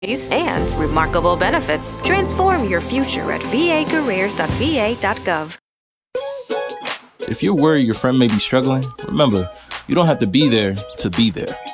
and remarkable benefits. Transform your future at vacareers.va.gov. If you're worried your friend may be struggling, remember, you don't have to be there to be there.